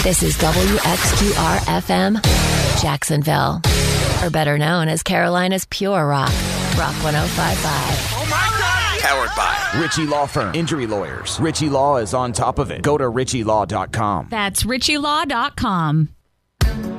This is WXQR-FM, Jacksonville, or better known as Carolina's Pure Rock, Rock 105.5. Oh my God! Powered by Ritchie Law Firm. Injury lawyers. Ritchie Law is on top of it. Go to ritchielaw.com. That's ritchielaw.com.